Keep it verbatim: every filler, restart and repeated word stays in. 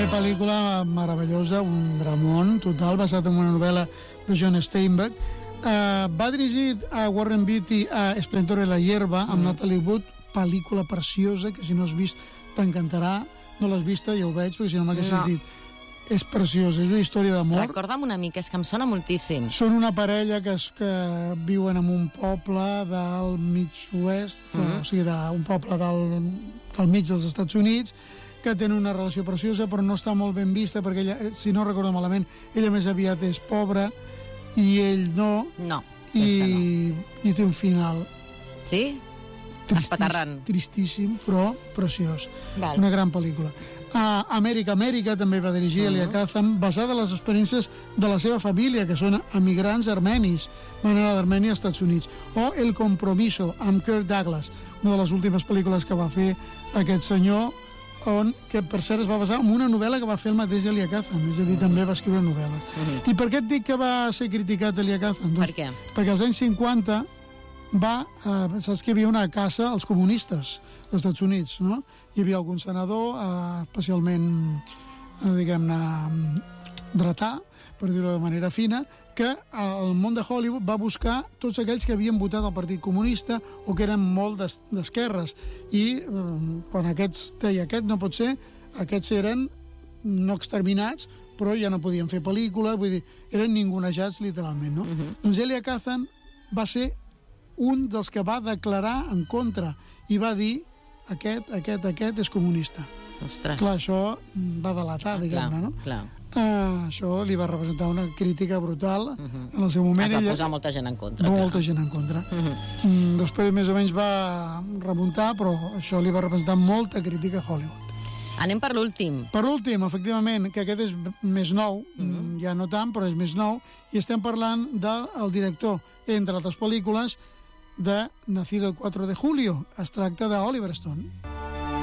També pel·lícula meravellosa, un dramón total, basat en una novel·la de John Steinbeck. Uh, va dirigir a Warren Beatty a Esplendor de la hierba, amb mm. Natalie Wood, pel·lícula preciosa, que si no has vist t'encantarà. No l'has vista, ja ho veig, perquè si no m'haguessis no. dit. És preciosa, és una història d'amor. Recorda'm una mica, és que em sona moltíssim. Són una parella que, es, que viuen en un poble del mig oest, mm. o sigui, d'un poble del, del mig dels Estats Units, que tenen una relació preciosa, però no està molt ben vista, perquè ella, si no recordo malament, ella més aviat és pobra, i ell no. No, i, no. I té un final. Sí? Tristíssim, tristíssim, però preciós. Val. Una gran pel·lícula. Uh, Amèrica, Amèrica també va dirigir uh -huh. Elia Kazan, basada en les experiències de la seva família, que són emigrants armenis, van anar d'Armènia als Estats Units. O El Compromiso, amb Kirk Douglas, una de les últimes pel·lícules que va fer aquest senyor, on, que per cert es va basar en una novel·la que va fer el mateix Elia Kazan, és a dir, uh -huh. també va escriure novel·les. Uh -huh. I per què et dic que va ser criticat Elia Kazan? Doncs, per què? Perquè als anys cinquanta va, eh, saps que hi havia una caça als comunistes als Estats Units, no? Hi havia algun senador, eh, especialment, eh, diguem-ne, dretà, per dir-ho de manera fina, que el món de Hollywood va buscar tots aquells que havien votat al Partit Comunista o que eren molt d'esquerres. I eh, quan aquests deia, aquest no pot ser, aquests eren no exterminats, però ja no podien fer pel·lícules, vull dir, eren ningunejats literalment, no? Uh-huh. Doncs Elia Kazan va ser un dels que va declarar en contra i va dir aquest, aquest, aquest és comunista. Ostres. Clar, això va delatar, diguem-ne, no? Clar. Uh, això li va representar una crítica brutal uh -huh. en el seu moment. Es va ella, posar molta gent en contra. Molta clar. gent en contra. Uh -huh. mm, després més o menys va remuntar, però això li va representar molta crítica a Hollywood. Anem per l'últim. Per l'últim, efectivament, que aquest és més nou, uh -huh. ja no tant, però és més nou, i estem parlant del director, entre altres pel·lícules, de Nacido el quatre de julio. Es tracta d'Oliver Stone.